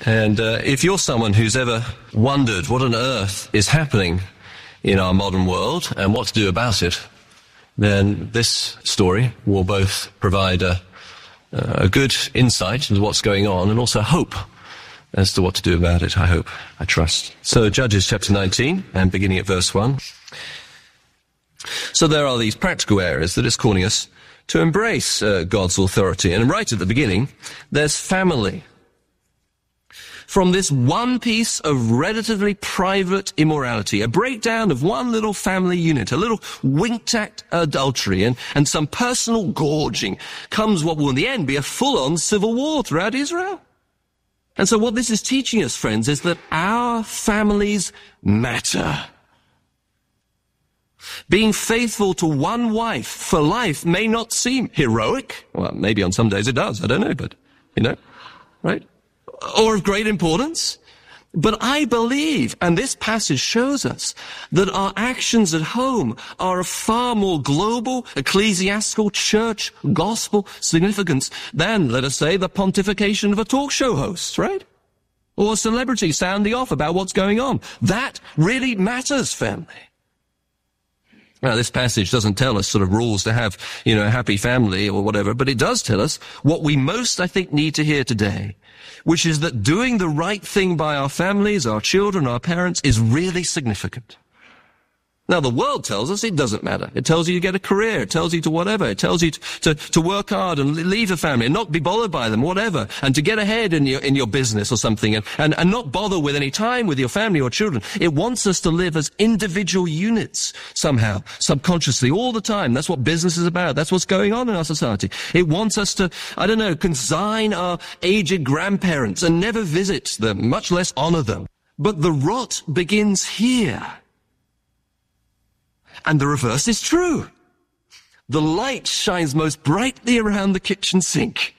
And if you're someone who's ever wondered what on earth is happening in our modern world and what to do about it, then this story will both provide a good insight into what's going on and also hope as to what to do about it, I hope, I trust. So Judges chapter 19, and beginning at verse 1. So there are these practical areas that it's calling us to embrace God's authority. And right at the beginning, there's family. From this one piece of relatively private immorality, a breakdown of one little family unit, a little winked-at adultery, and some personal gorging, comes what will in the end be a full-on civil war throughout Israel. And so what this is teaching us, friends, is that our families matter. Being faithful to one wife for life may not seem heroic. Well, maybe on some days it does, I don't know, but, right? Or of great importance. But I believe, and this passage shows us, that our actions at home are of far more global, ecclesiastical, church, gospel significance than, let us say, the pontification of a talk show host, right? Or a celebrity sounding off about what's going on. That really matters, family. Now, this passage doesn't tell us sort of rules to have, a happy family or whatever, but it does tell us what we most, I think, need to hear today, which is that doing the right thing by our families, our children, our parents is really significant. Now, the world tells us it doesn't matter. It tells you to get a career. It tells you to whatever. It tells you to work hard and leave a family and not be bothered by them, whatever, and to get ahead in your business or something and not bother with any time with your family or children. It wants us to live as individual units somehow, subconsciously, all the time. That's what business is about. That's what's going on in our society. It wants us to, consign our aged grandparents and never visit them, much less honor them. But the rot begins here. And the reverse is true. The light shines most brightly around the kitchen sink.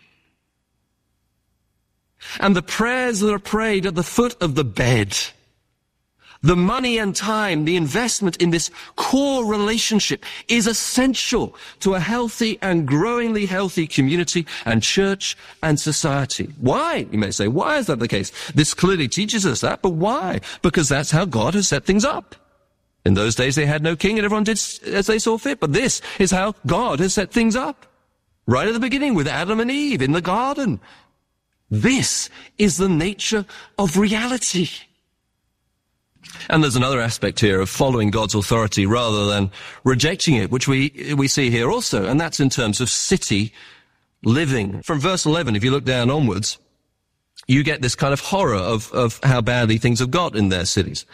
And the prayers that are prayed at the foot of the bed, the money and time, the investment in this core relationship is essential to a healthy and growingly healthy community and church and society. Why? You may say, why is that the case? This clearly teaches us that, but why? Because that's how God has set things up. In those days, they had no king and everyone did as they saw fit. But this is how God has set things up. Right at the beginning with Adam and Eve in the garden. This is the nature of reality. And there's another aspect here of following God's authority rather than rejecting it, which we see here also. And that's in terms of city living. From verse 11, if you look down onwards, you get this kind of horror of how badly things have got in their cities.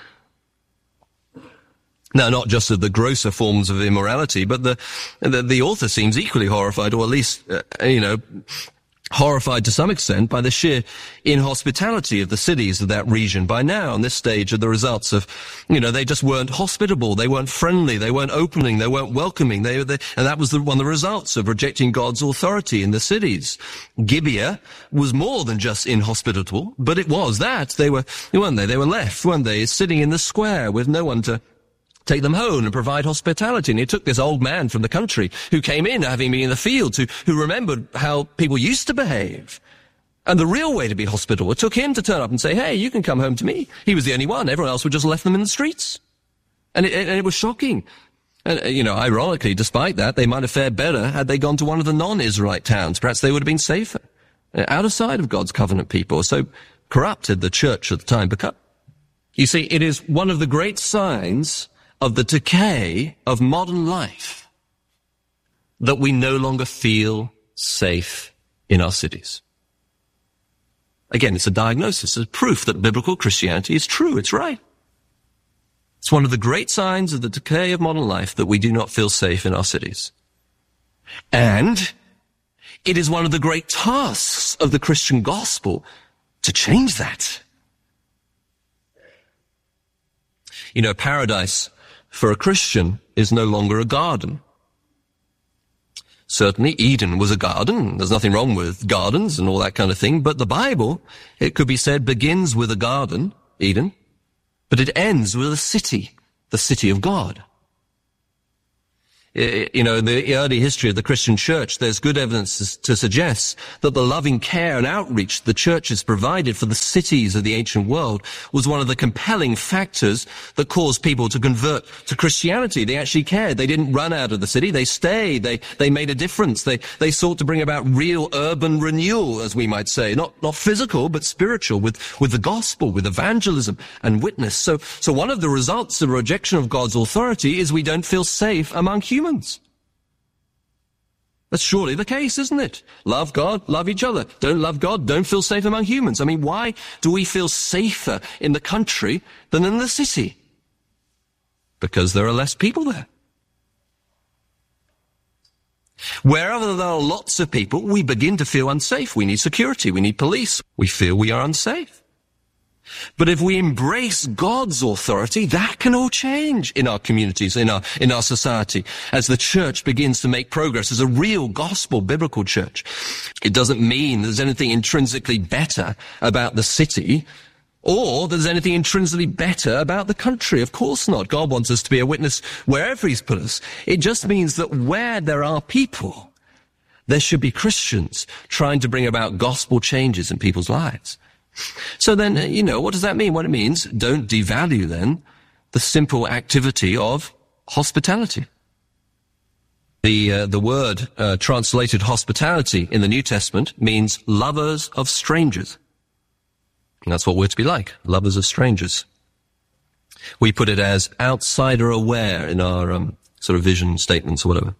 Now, not just of the grosser forms of immorality, but the author seems equally horrified, or at least, horrified to some extent by the sheer inhospitality of the cities of that region by now. On this stage are the results of, they just weren't hospitable, they weren't friendly, they weren't opening, they weren't welcoming, and that was one of the results of rejecting God's authority in the cities. Gibeah was more than just inhospitable, but it was that. They were left, weren't they, sitting in the square with no one to take them home and provide hospitality. And he took this old man from the country who came in, having been in the fields, who remembered how people used to behave. And the real way to be hospitable, it took him to turn up and say, hey, you can come home to me. He was the only one. Everyone else would just left them in the streets. And it was shocking. And, ironically, despite that, they might have fared better had they gone to one of the non-Israelite towns. Perhaps they would have been safer. Out of sight of God's covenant people. So corrupted the church at the time become. You see, it is one of the great signs of the decay of modern life that we no longer feel safe in our cities. Again, it's a diagnosis, it's proof that biblical Christianity is true, it's right. It's one of the great signs of the decay of modern life that we do not feel safe in our cities. And it is one of the great tasks of the Christian gospel to change that. Paradise for a Christian is no longer a garden. Certainly, Eden was a garden. There's nothing wrong with gardens and all that kind of thing. But the Bible, it could be said, begins with a garden, Eden, but it ends with a city, the city of God. You know, in the early history of the Christian church, there's good evidence to suggest that the loving care and outreach the churches provided for the cities of the ancient world was one of the compelling factors that caused people to convert to Christianity. They actually cared. They didn't run out of the city. They stayed. They made a difference. They sought to bring about real urban renewal, as we might say, not physical, but spiritual, with the gospel, with evangelism and witness. So one of the results of rejection of God's authority is we don't feel safe among humans. That's surely the case, isn't it? Love God, love each other. Don't love God, don't feel safe among humans. I mean, why do we feel safer in the country than in the city? Because there are less people there. Wherever there are lots of people, we begin to feel unsafe. We need security, we need police. We feel we are unsafe. But if we embrace God's authority, that can all change in our communities, in our society, as the church begins to make progress as a real gospel biblical church. It doesn't mean there's anything intrinsically better about the city, or there's anything intrinsically better about the country. Of course not. God wants us to be a witness wherever He's put us. It just means that where there are people, there should be Christians trying to bring about gospel changes in people's lives. So then, what does that mean? What it means, don't devalue then the simple activity of hospitality. The word translated hospitality in the New Testament means lovers of strangers. And that's what we're to be like, lovers of strangers. We put it as outsider aware in our sort of vision statements or whatever.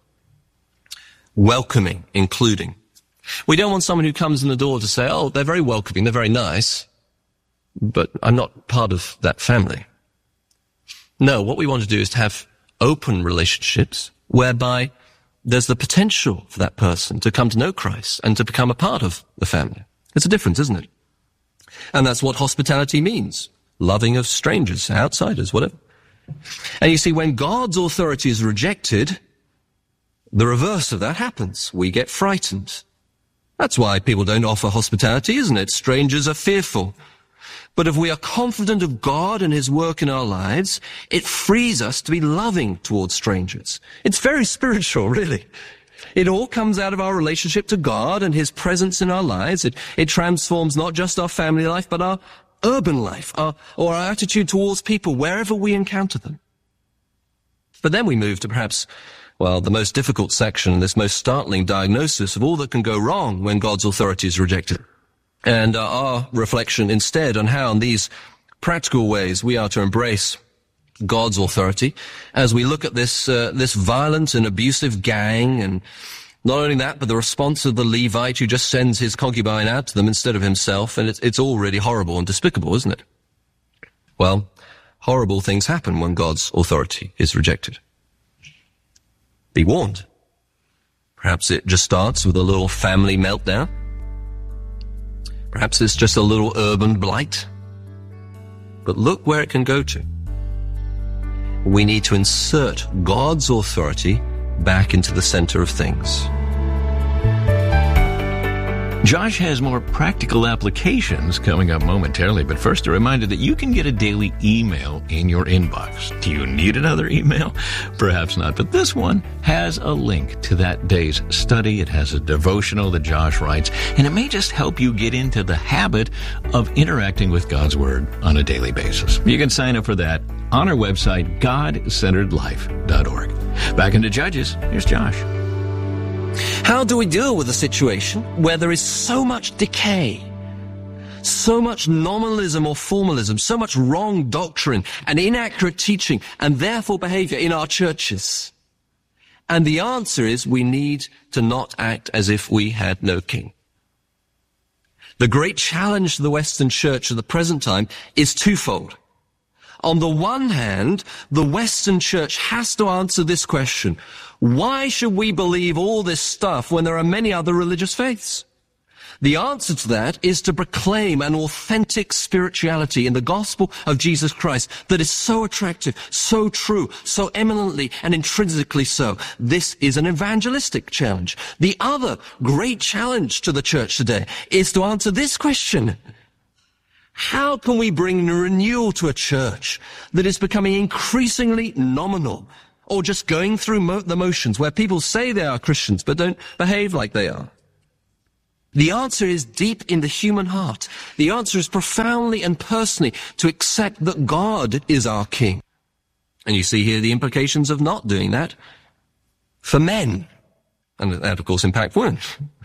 Welcoming, including. We don't want someone who comes in the door to say, oh, they're very welcoming, they're very nice, but I'm not part of that family. No, what we want to do is to have open relationships whereby there's the potential for that person to come to know Christ and to become a part of the family. It's a difference, isn't it? And that's what hospitality means. Loving of strangers, outsiders, whatever. And you see, when God's authority is rejected, the reverse of that happens. We get frightened. That's why people don't offer hospitality, isn't it? Strangers are fearful. But if we are confident of God and His work in our lives, it frees us to be loving towards strangers. It's very spiritual, really. It all comes out of our relationship to God and His presence in our lives. It transforms not just our family life, but our urban life, or our attitude towards people wherever we encounter them. But then we move to perhaps, the most difficult section, this most startling diagnosis of all that can go wrong when God's authority is rejected. And our reflection instead on how in these practical ways we are to embrace God's authority as we look at this violent and abusive gang, and not only that, but the response of the Levite who just sends his concubine out to them instead of himself, and it's all really horrible and despicable, isn't it? Well, horrible things happen when God's authority is rejected. Be warned. Perhaps it just starts with a little family meltdown. Perhaps it's just a little urban blight. But look where it can go to. We need to insert God's authority back into the center of things. Josh has more practical applications coming up momentarily, but first a reminder that you can get a daily email in your inbox. Do you need another email? Perhaps not, but this one has a link to that day's study. It has a devotional that Josh writes, and it may just help you get into the habit of interacting with God's Word on a daily basis. You can sign up for that on our website, godcenteredlife.org. Back into Judges, here's Josh. How do we deal with a situation where there is so much decay, so much nominalism or formalism, so much wrong doctrine and inaccurate teaching and therefore behavior in our churches? And the answer is we need to not act as if we had no king. The great challenge to the Western church of the present time is twofold. On the one hand, the Western church has to answer this question: why should we believe all this stuff when there are many other religious faiths? The answer to that is to proclaim an authentic spirituality in the gospel of Jesus Christ that is so attractive, so true, so eminently and intrinsically so. This is an evangelistic challenge. The other great challenge to the church today is to answer this question: how can we bring renewal to a church that is becoming increasingly nominal, or just going through the motions, where people say they are Christians but don't behave like they are? The answer is deep in the human heart. The answer is profoundly and personally to accept that God is our King. And you see here the implications of not doing that for men. And that, of course, impacts women.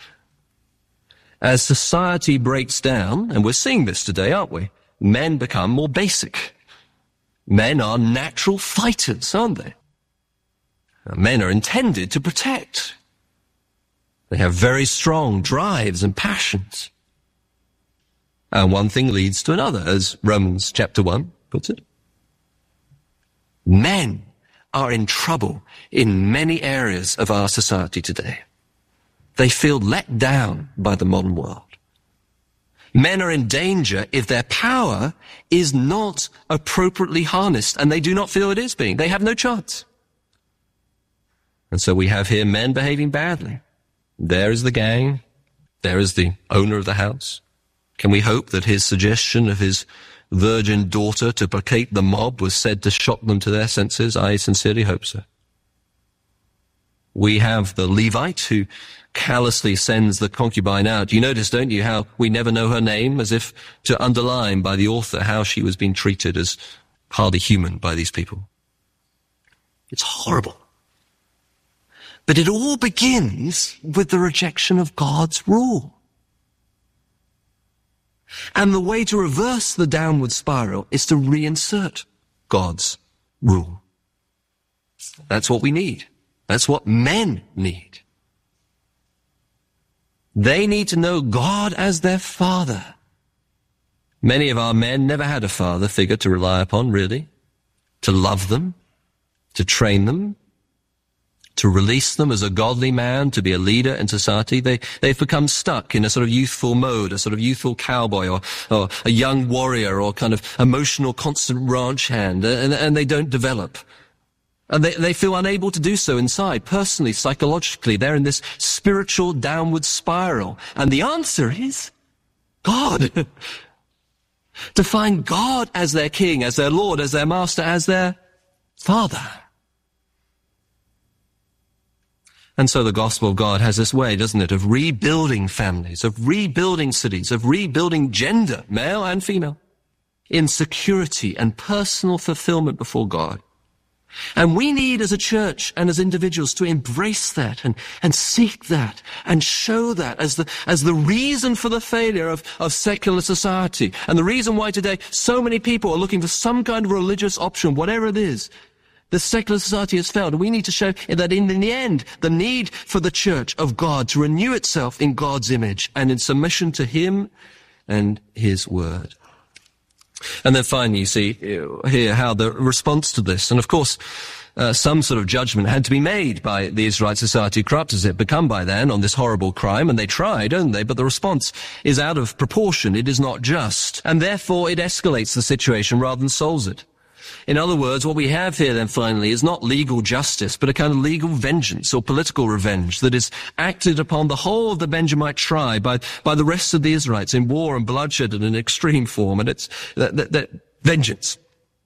As society breaks down, and we're seeing this today, aren't we? Men become more basic. Men are natural fighters, aren't they? Men are intended to protect. They have very strong drives and passions. And one thing leads to another, as Romans chapter 1 puts it. Men are in trouble in many areas of our society today. They feel let down by the modern world. Men are in danger if their power is not appropriately harnessed, and they do not feel it is being. They have no chance. And so we have here men behaving badly. There is the gang. There is the owner of the house. Can we hope that his suggestion of his virgin daughter to placate the mob was said to shock them to their senses? I sincerely hope so. We have the Levite who callously sends the concubine out. You notice, don't you, how we never know her name, as if to underline by the author how she was being treated as hardly human by these people. It's horrible. But it all begins with the rejection of God's rule. And the way to reverse the downward spiral is to reinsert God's rule. That's what we need. That's what men need. They need to know God as their father. Many of our men never had a father figure to rely upon, really, to love them, to train them, to release them as a godly man, to be a leader in society. They've become stuck in a sort of youthful mode, a sort of youthful cowboy or a young warrior or kind of emotional constant ranch hand, and they don't develop. And they feel unable to do so inside, personally, psychologically. They're in this spiritual downward spiral. And the answer is God. To find God as their King, as their Lord, as their Master, as their Father. And so the gospel of God has this way, doesn't it, of rebuilding families, of rebuilding cities, of rebuilding gender, male and female, in security and personal fulfillment before God. And we need as a church and as individuals to embrace that and seek that and show that as the reason for the failure of secular society. And the reason why today so many people are looking for some kind of religious option, whatever it is. The secular society has failed. We need to show that in the end, the need for the church of God to renew itself in God's image and in submission to Him and His word. And then finally, you see here how the response to this, and of course, some sort of judgment had to be made by the Israelite society, corrupt as it had become by then, on this horrible crime, and they tried, don't they? But the response is out of proportion. It is not just. And therefore, it escalates the situation rather than solves it. In other words, what we have here then finally is not legal justice, but a kind of legal vengeance or political revenge that is acted upon the whole of the Benjamite tribe by the rest of the Israelites in war and bloodshed in an extreme form. And it's that vengeance.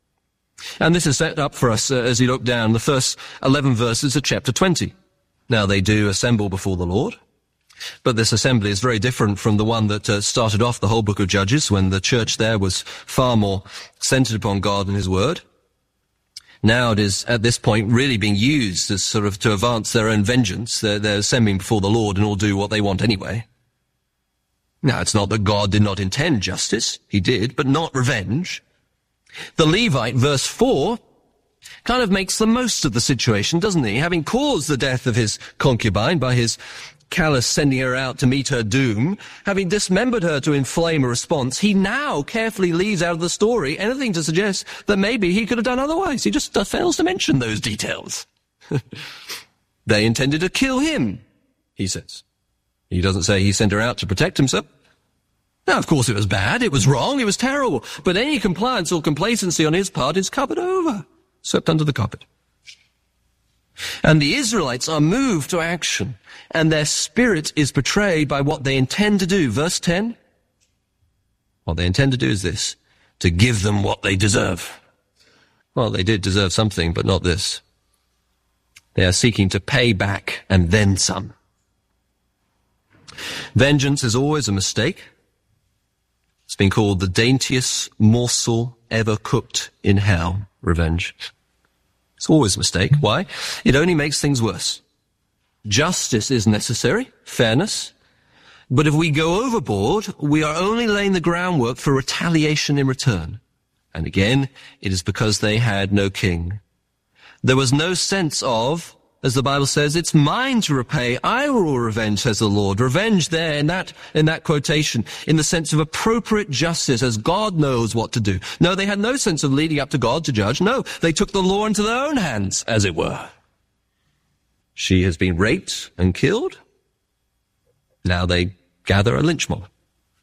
And this is set up for us as you look down the first 11 verses of chapter 20. Now they do assemble before the Lord. But this assembly is very different from the one that started off the whole book of Judges, when the church there was far more centered upon God and His word. Now it is, at this point, really being used as sort of to advance their own vengeance. They're assembling before the Lord and will do what they want anyway. Now, it's not that God did not intend justice. He did, but not revenge. The Levite, verse 4, kind of makes the most of the situation, doesn't he? Having caused the death of his concubine by his callous sending her out to meet her doom, having dismembered her to inflame a response, he now carefully leaves out of the story anything to suggest that maybe he could have done otherwise. He just fails to mention those details. They intended to kill him, he says. He doesn't say he sent her out to protect himself. Now, of course, it was bad, it was wrong, it was terrible, but any compliance or complacency on his part is covered over, swept under the carpet. And the Israelites are moved to action, and their spirit is betrayed by what they intend to do. Verse 10, what they intend to do is this, to give them what they deserve. Well, they did deserve something, but not this. They are seeking to pay back and then some. Vengeance is always a mistake. It's been called the daintiest morsel ever cooked in hell, revenge. It's always a mistake. Why? It only makes things worse. Justice is necessary, fairness. But if we go overboard, we are only laying the groundwork for retaliation in return. And again, it is because they had no king. There was no sense of, as the Bible says, it's mine to repay, I will revenge, says the Lord. Revenge there in that quotation, in the sense of appropriate justice, as God knows what to do. No, they had no sense of leading up to God to judge. No, they took the law into their own hands, as it were. She has been raped and killed. Now they gather a lynch mob.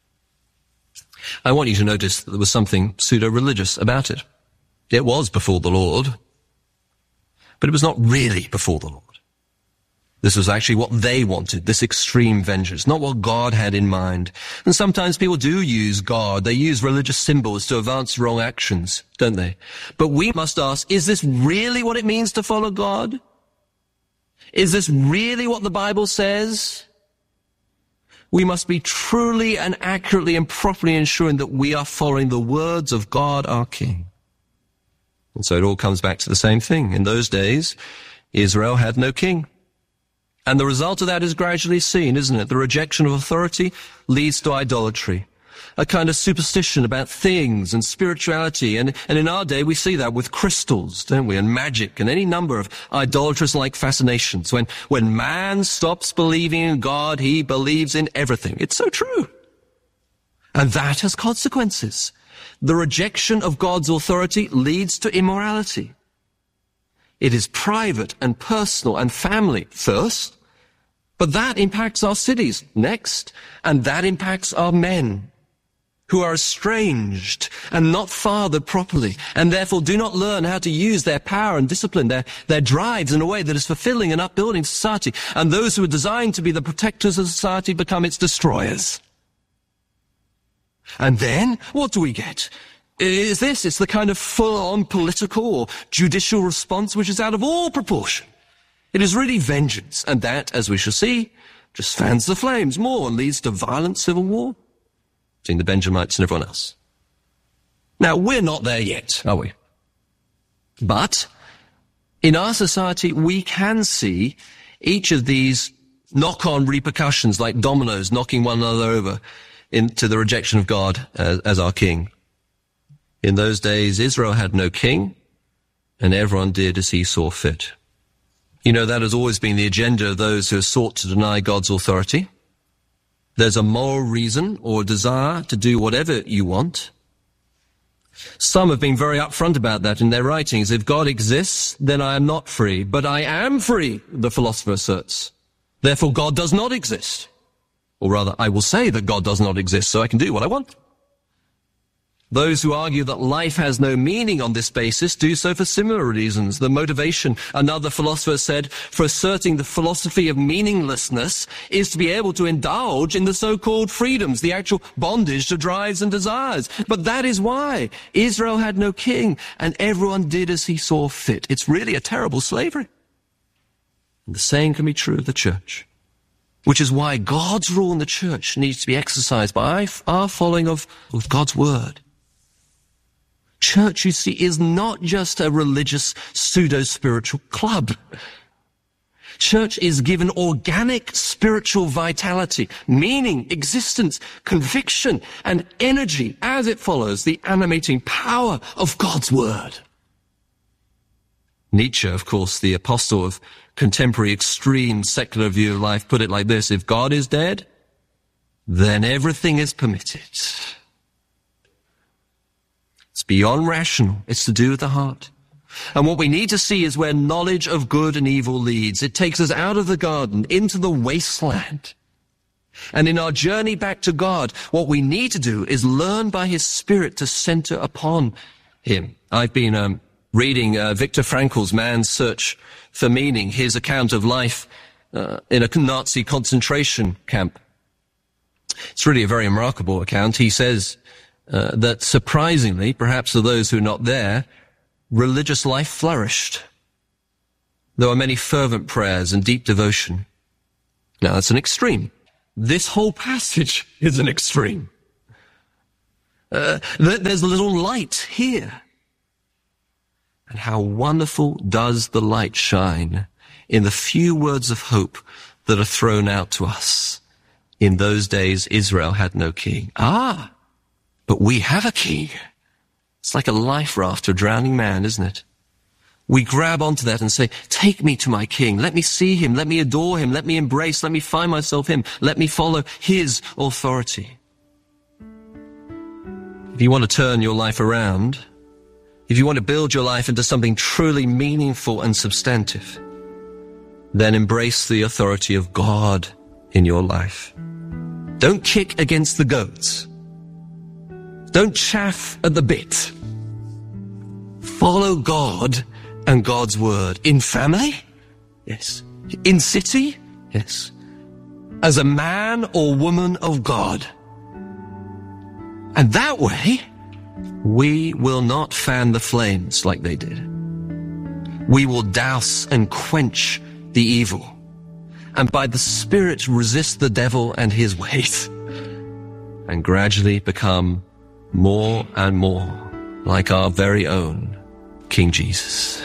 I want you to notice that there was something pseudo-religious about it. It was before the Lord, but it was not really before the Lord. This was actually what they wanted, this extreme vengeance, not what God had in mind. And sometimes people do use God. They use religious symbols to advance wrong actions, don't they? But we must ask, is this really what it means to follow God? Is this really what the Bible says? We must be truly and accurately and properly ensuring that we are following the words of God, our King. And so it all comes back to the same thing. In those days, Israel had no king. And the result of that is gradually seen, isn't it? The rejection of authority leads to idolatry. A kind of superstition about things and spirituality. And in our day, we see that with crystals, don't we? And magic and any number of idolatrous-like fascinations. When man stops believing in God, he believes in everything. It's so true. And that has consequences. The rejection of God's authority leads to immorality. It is private and personal and family first, but that impacts our cities next, and that impacts our men, who are estranged and not fathered properly, and therefore do not learn how to use their power and discipline, their drives in a way that is fulfilling and upbuilding society. And those who are designed to be the protectors of society become its destroyers. And then, what do we get? It's the kind of full-on political or judicial response which is out of all proportion. It is really vengeance, and that, as we shall see, just fans the flames more and leads to violent civil war between the Benjamites and everyone else. Now, we're not there yet, are we? But in our society, we can see each of these knock-on repercussions like dominoes knocking one another over into the rejection of God as our king. In those days, Israel had no king, and everyone did as he saw fit. You know, that has always been the agenda of those who have sought to deny God's authority. There's a moral reason or desire to do whatever you want. Some have been very upfront about that in their writings. If God exists, then I am not free. But I am free, the philosopher asserts. Therefore, God does not exist. Or rather, I will say that God does not exist so I can do what I want. Those who argue that life has no meaning on this basis do so for similar reasons. The motivation, another philosopher said, for asserting the philosophy of meaninglessness is to be able to indulge in the so-called freedoms, the actual bondage to drives and desires. But that is why Israel had no king and everyone did as he saw fit. It's really a terrible slavery. And the same can be true of the church, which is why God's rule in the church needs to be exercised by our following of God's word. Church, you see, is not just a religious pseudo-spiritual club. Church is given organic spiritual vitality, meaning, existence, conviction, and energy as it follows the animating power of God's word. Nietzsche, of course, the apostle of contemporary extreme secular view of life, put it like this: if God is dead, then everything is permitted. It's beyond rational. It's to do with the heart. And what we need to see is where knowledge of good and evil leads. It takes us out of the garden into the wasteland. And in our journey back to God, what we need to do is learn by his Spirit to center upon him. I've been reading Viktor Frankl's Man's Search for Meaning, his account of life in a Nazi concentration camp. It's really a very remarkable account. He says that surprisingly, perhaps to those who are not there, religious life flourished. there are many fervent prayers and deep devotion. Now, that's an extreme. This whole passage is an extreme. There's a little light here. And how wonderful does the light shine in the few words of hope that are thrown out to us. In those days, Israel had no king. But we have a king. It's like a life raft to a drowning man, isn't it? We grab onto that and say, take me to my king. Let me see him. Let me adore him. Let me embrace. Let me find myself him. Let me follow his authority. If you want to turn your life around, if you want to build your life into something truly meaningful and substantive, then embrace the authority of God in your life. Don't kick against the goats. Don't chaff at the bit. Follow God and God's word. In family? Yes. In city? Yes. As a man or woman of God. And that way, we will not fan the flames like they did. We will douse and quench the evil. And by the Spirit resist the devil and his ways. And gradually become more and more like our very own King Jesus.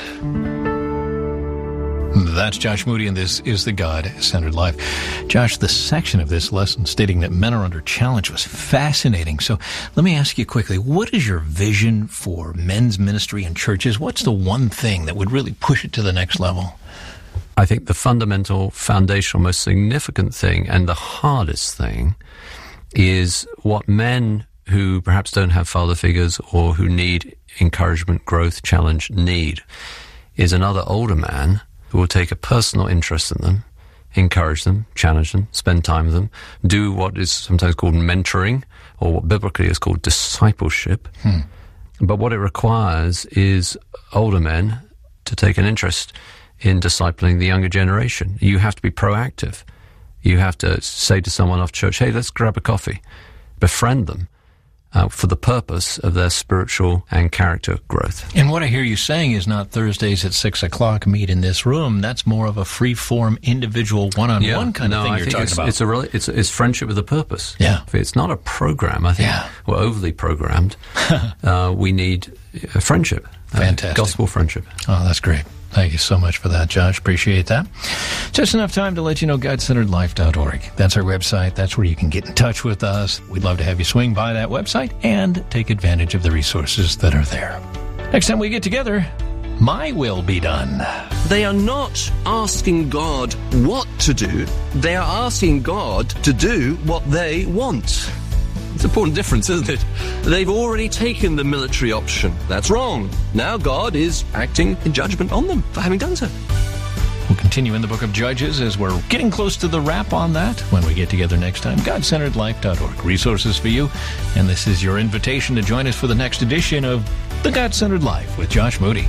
That's Josh Moody, and this is the God-Centered Life. Josh, the section of this lesson stating that men are under challenge was fascinating. So let me ask you quickly, what is your vision for men's ministry in churches? What's the one thing that would really push it to the next level? I think the fundamental, foundational, most significant thing and the hardest thing is what men who perhaps don't have father figures or who need encouragement, growth, challenge, need is another older man who will take a personal interest in them, encourage them, challenge them, spend time with them, do what is sometimes called mentoring or what biblically is called discipleship. But what it requires is older men to take an interest in discipling the younger generation. You have to be proactive. You have to say to someone after church, hey, let's grab a coffee. Befriend them for the purpose of their spiritual and character growth. And what I hear you saying is not Thursdays at 6 o'clock, meet in this room. That's more of a free-form, individual, one-on-one kind of thing you're talking about. It's friendship with a purpose. Yeah. It's not a program. I think we're overly programmed. We need friendship. Fantastic. Gospel friendship. Oh, that's great. Thank you so much for that, Josh. Appreciate that. Just enough time to let you know GodCenteredLife.org. That's our website. That's where you can get in touch with us. We'd love to have you swing by that website and take advantage of the resources that are there. Next time we get together, my will be done. They are not asking God what to do. They are asking God to do what they want. It's an important difference, isn't it? They've already taken the military option. That's wrong. Now God is acting in judgment on them for having done so. We'll continue in the book of Judges as we're getting close to the wrap on that when we get together next time. GodCenteredLife.org. Resources for you. And this is your invitation to join us for the next edition of The God-Centered Life with Josh Moody.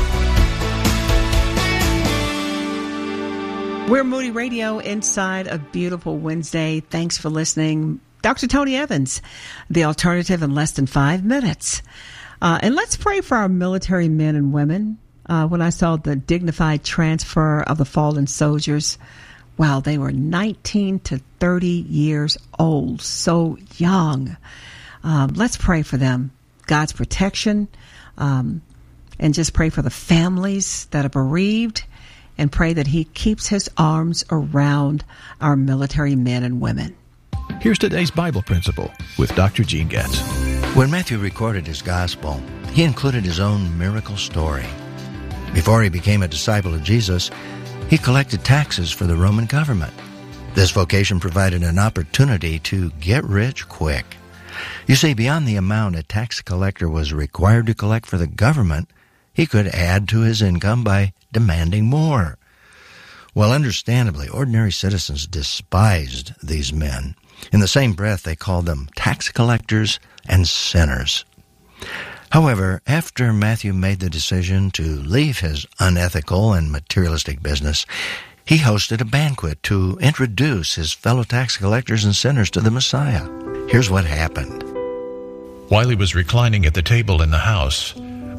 We're Moody Radio inside a beautiful Wednesday. Thanks for listening. Dr. Tony Evans, The Alternative in Less Than 5 Minutes. And let's pray for our military men and women. When I saw the dignified transfer of the fallen soldiers, wow, they were 19 to 30 years old, so young. Let's pray for them, God's protection, and just pray for the families that are bereaved, and pray that He keeps His arms around our military men and women. Here's today's Bible principle with Dr. Gene Getz. When Matthew recorded his gospel, he included his own miracle story. Before he became a disciple of Jesus, he collected taxes for the Roman government. This vocation provided an opportunity to get rich quick. You see, beyond the amount a tax collector was required to collect for the government, he could add to his income by demanding more. Well, understandably, ordinary citizens despised these men. In the same breath, they called them tax collectors and sinners. However, after Matthew made the decision to leave his unethical and materialistic business, he hosted a banquet to introduce his fellow tax collectors and sinners to the Messiah. Here's what happened. While he was reclining at the table in the house,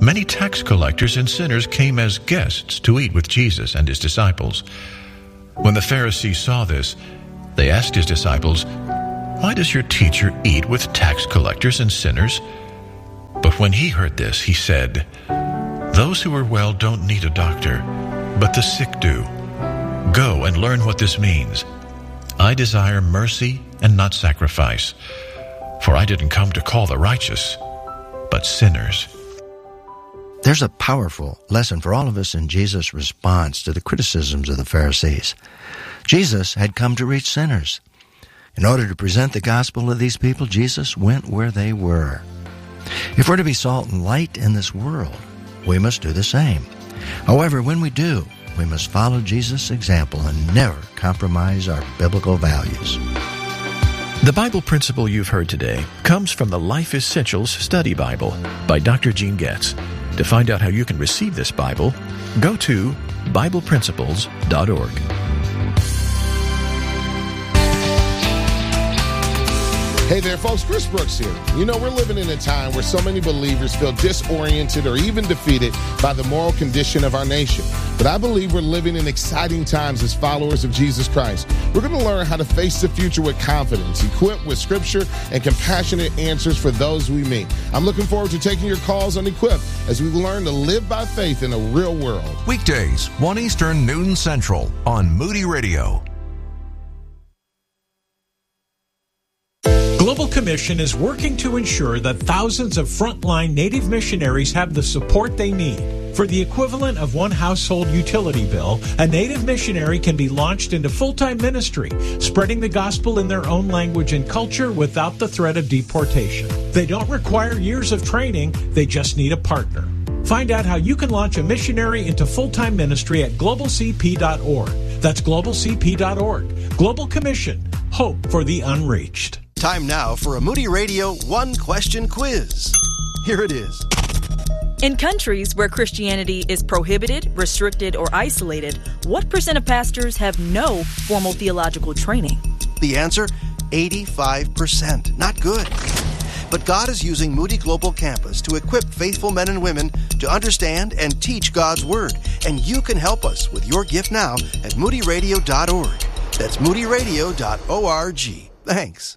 many tax collectors and sinners came as guests to eat with Jesus and his disciples. When the Pharisees saw this, they asked his disciples, "Why does your teacher eat with tax collectors and sinners?" But when he heard this, he said, "Those who are well don't need a doctor, but the sick do. Go and learn what this means. I desire mercy and not sacrifice, for I didn't come to call the righteous, but sinners." There's a powerful lesson for all of us in Jesus' response to the criticisms of the Pharisees. Jesus had come to reach sinners. In order to present the gospel to these people, Jesus went where they were. If we're to be salt and light in this world, we must do the same. However, when we do, we must follow Jesus' example and never compromise our biblical values. The Bible principle you've heard today comes from the Life Essentials Study Bible by Dr. Gene Getz. To find out how you can receive this Bible, go to BiblePrinciples.org. Hey there, folks. Chris Brooks here. You know, we're living in a time where so many believers feel disoriented or even defeated by the moral condition of our nation. But I believe we're living in exciting times as followers of Jesus Christ. We're going to learn how to face the future with confidence, equipped with scripture and compassionate answers for those we meet. I'm looking forward to taking your calls on Equip as we learn to live by faith in a real world. Weekdays, 1 Eastern, noon Central on Moody Radio. Global Commission is working to ensure that thousands of frontline Native missionaries have the support they need. For the equivalent of one household utility bill, a Native missionary can be launched into full-time ministry, spreading the gospel in their own language and culture without the threat of deportation. They don't require years of training, they just need a partner. Find out how you can launch a missionary into full-time ministry at globalcp.org. That's globalcp.org. Global Commission. Hope for the unreached. Time now for a Moody Radio one-question quiz. Here it is. In countries where Christianity is prohibited, restricted, or isolated, what % of pastors have no formal theological training? The answer, 85%. Not good. But God is using Moody Global Campus to equip faithful men and women to understand and teach God's Word. And you can help us with your gift now at moodyradio.org. That's moodyradio.org. Thanks.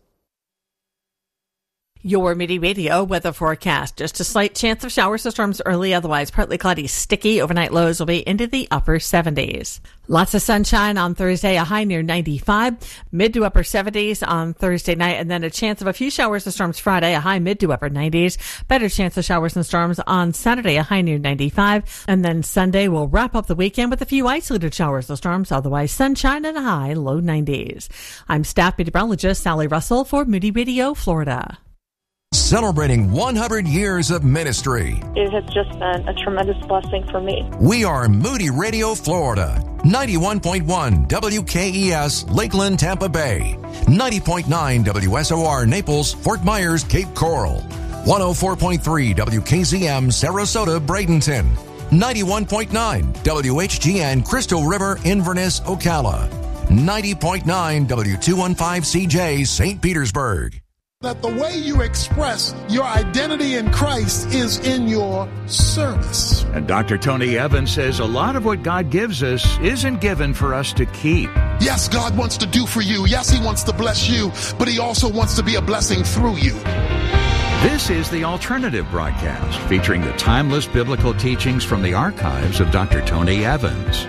Your Moody Radio weather forecast. Just a slight chance of showers or storms early, otherwise partly cloudy, sticky. Overnight lows will be into the upper 70s. Lots of sunshine on Thursday, a high near 95, mid to upper 70s on Thursday night, and then a chance of a few showers or storms Friday, a high mid to upper 90s. Better chance of showers and storms on Saturday, a high near 95, and then Sunday will wrap up the weekend with a few isolated showers or storms, otherwise sunshine and a high low 90s. I'm staff meteorologist Sally Russell for Moody Radio, Florida. Celebrating 100 years of ministry. It has just been a tremendous blessing for me. We are Moody Radio, Florida. 91.1 WKES, Lakeland, Tampa Bay. 90.9 WSOR, Naples, Fort Myers, Cape Coral. 104.3 WKZM, Sarasota, Bradenton. 91.9 WHGN, Crystal River, Inverness, Ocala. 90.9 W215CJ, St. Petersburg. That the way you express your identity in Christ is in your service. And Dr. Tony Evans says a lot of what God gives us isn't given for us to keep. Yes, God wants to do for you. Yes, He wants to bless you, but He also wants to be a blessing through you. This is The Alternative Broadcast, featuring the timeless biblical teachings from the archives of Dr. Tony Evans.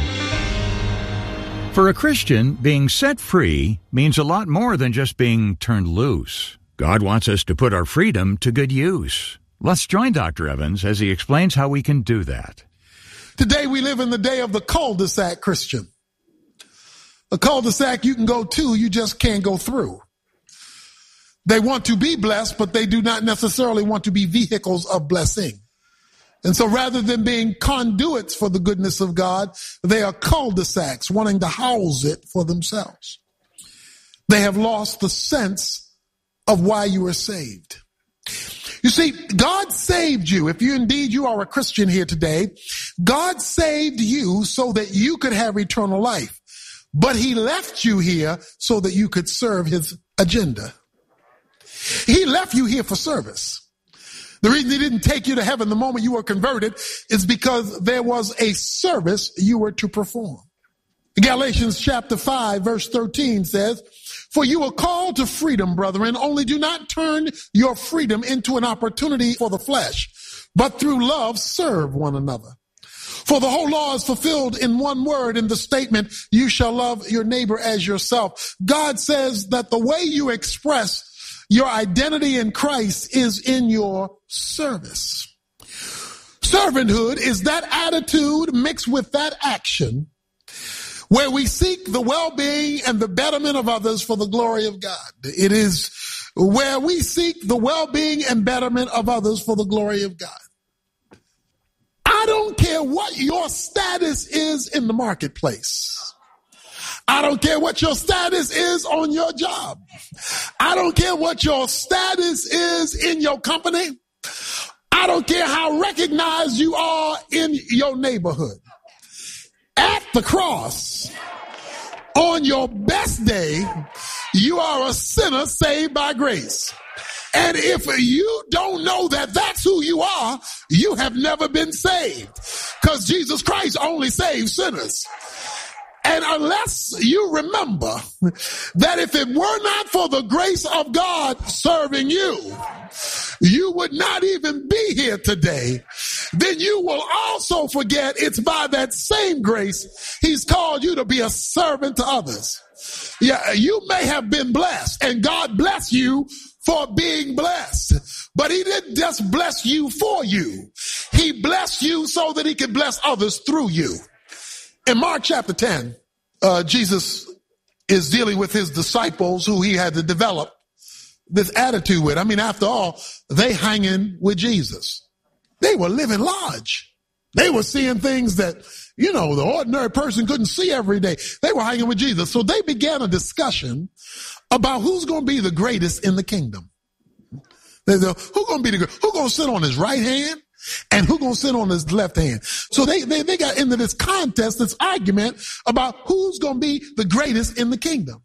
For a Christian, being set free means a lot more than just being turned loose. God wants us to put our freedom to good use. Let's join Dr. Evans as he explains how we can do that. Today we live in the day of the cul-de-sac Christian. A cul-de-sac you can go to, you just can't go through. They want to be blessed, but they do not necessarily want to be vehicles of blessing. And so rather than being conduits for the goodness of God, they are cul-de-sacs wanting to house it for themselves. They have lost the sense of why you are saved. You see, God saved you. If you are a Christian here today, God saved you so that you could have eternal life. But He left you here so that you could serve His agenda. He left you here for service. The reason he didn't take you to heaven the moment you were converted is because there was a service you were to perform. Galatians chapter 5 verse 13 says, "For you are called to freedom, brethren, only do not turn your freedom into an opportunity for the flesh, but through love serve one another. For the whole law is fulfilled in one word, in the statement, you shall love your neighbor as yourself." God says that the way you express your identity in Christ is in your service. Servanthood is that attitude mixed with that action where we seek the well-being and the betterment of others for the glory of God. It is where we seek the well-being and betterment of others for the glory of God. I don't care what your status is in the marketplace. I don't care what your status is on your job. I don't care what your status is in your company. I don't care how recognized you are in your neighborhood. At the cross, on your best day, you are a sinner saved by grace. And if you don't know that that's who you are, you have never been saved. Because Jesus Christ only saves sinners. And unless you remember that if it were not for the grace of God serving you, you would not even be here today, then you will also forget it's by that same grace he's called you to be a servant to others. Yeah, you may have been blessed, and God bless you for being blessed. But he didn't just bless you for you. He blessed you so that he could bless others through you. In Mark chapter 10, Jesus is dealing with his disciples who he had to develop this attitude with. I mean, after all, they hanging with Jesus. They were living large. They were seeing things that, the ordinary person couldn't see every day. They were hanging with Jesus. So they began a discussion about who's going to be the greatest in the kingdom. They said, who's going to sit on his right hand? And who's going to sit on his left hand? So they got into this contest, this argument about who's going to be the greatest in the kingdom.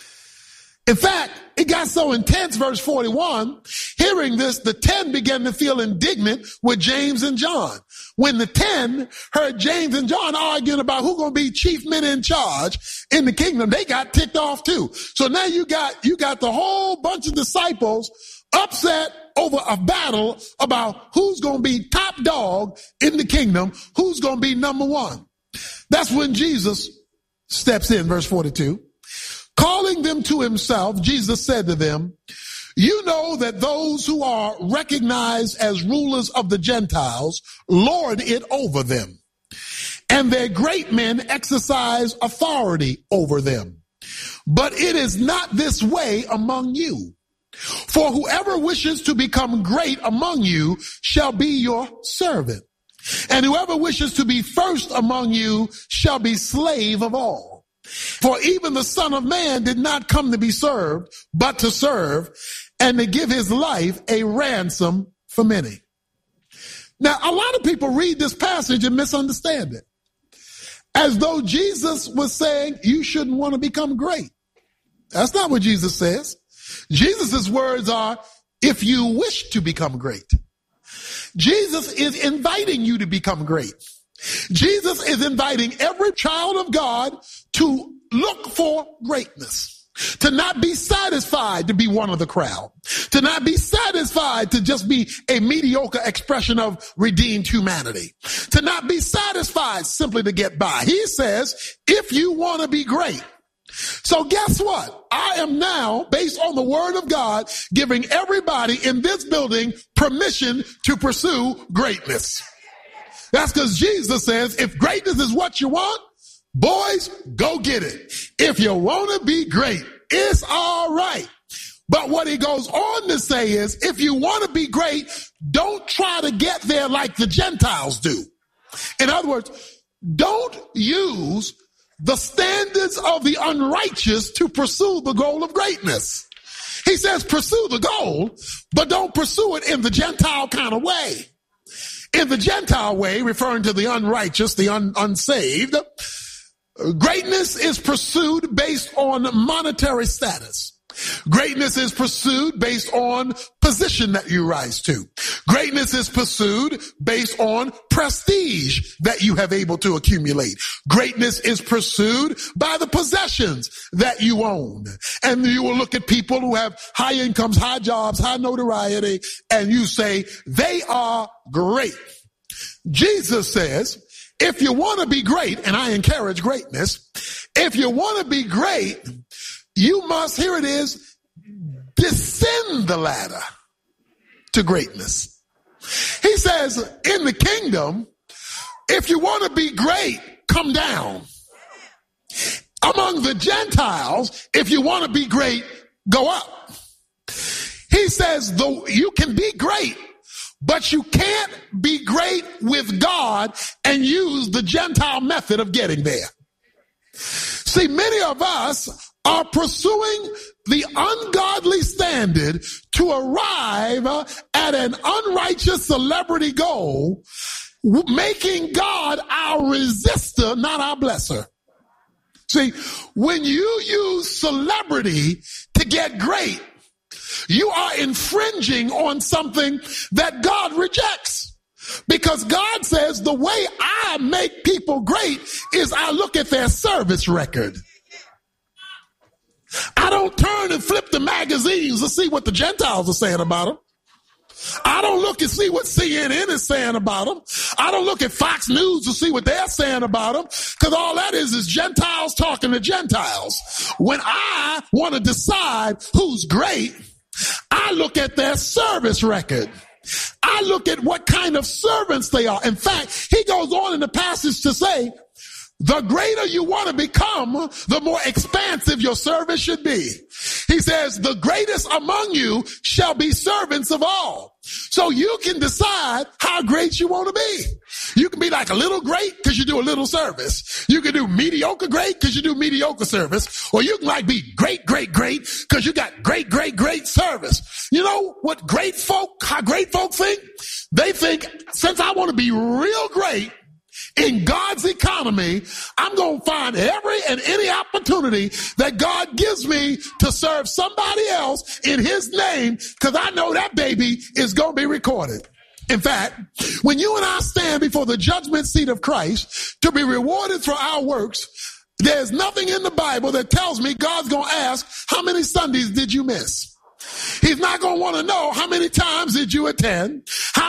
In fact, it got so intense, verse 41, hearing this, the 10 began to feel indignant with James and John. When the 10 heard James and John arguing about who's going to be chief men in charge in the kingdom, they got ticked off too. So now you got the whole bunch of disciples upset over a battle about who's going to be top dog in the kingdom, who's going to be number one. That's when Jesus steps in, verse 42. Calling them to himself, Jesus said to them, "You know that those who are recognized as rulers of the Gentiles lord it over them, and their great men exercise authority over them. But it is not this way among you. For whoever wishes to become great among you shall be your servant. And whoever wishes to be first among you shall be slave of all. For even the Son of Man did not come to be served, but to serve, and to give his life a ransom for many." Now, a lot of people read this passage and misunderstand it, as though Jesus was saying you shouldn't want to become great. That's not what Jesus says. Jesus' words are, if you wish to become great. Jesus is inviting you to become great. Jesus is inviting every child of God to look for greatness, to not be satisfied to be one of the crowd, to not be satisfied to just be a mediocre expression of redeemed humanity, to not be satisfied simply to get by. He says, if you want to be great. So guess what? I am now, based on the word of God, giving everybody in this building permission to pursue greatness. That's because Jesus says, if greatness is what you want, boys, go get it. If you want to be great, it's all right. But what he goes on to say is, if you want to be great, don't try to get there like the Gentiles do. In other words, don't use the standards of the unrighteous to pursue the goal of greatness. He says pursue the goal, but don't pursue it in the Gentile kind of way. In the Gentile way, referring to the unrighteous, the unsaved, greatness is pursued based on monetary status. Greatness is pursued based on position that you rise to. Greatness is pursued based on prestige that you have able to accumulate. Greatness is pursued by the possessions that you own. And you will look at people who have high incomes, high jobs, high notoriety, and you say, they are great. Jesus says, if you want to be great, and I encourage greatness, if you want to be great, you must, here it is, descend the ladder to greatness. He says, in the kingdom, if you want to be great, come down. Among the Gentiles, if you want to be great, go up. He says, though you can be great, but you can't be great with God and use the Gentile method of getting there. See, many of us are pursuing the ungodly standard to arrive at an unrighteous celebrity goal, making God our resistor, not our blesser. See, when you use celebrity to get great, you are infringing on something that God rejects. Because God says the way I make people great is I look at their service record. I don't turn and flip the magazines to see what the Gentiles are saying about them. I don't look and see what CNN is saying about them. I don't look at Fox News to see what they're saying about them, because all that is Gentiles talking to Gentiles. When I want to decide who's great, I look at their service record. I look at what kind of servants they are. In fact, he goes on in the passage to say, the greater you want to become, the more expansive your service should be. He says, the greatest among you shall be servants of all. So you can decide how great you want to be. You can be like a little great because you do a little service. You can do mediocre great because you do mediocre service. Or you can like be great, great, great because you got great, great, great service. You know what how great folk think? They think, since I want to be real great, in God's economy, I'm going to find every and any opportunity that God gives me to serve somebody else in his name, because I know that baby is going to be recorded. In fact, when you and I stand before the judgment seat of Christ to be rewarded for our works, there's nothing in the Bible that tells me God's going to ask, how many Sundays did you miss? He's not going to want to know how many times did you attend, how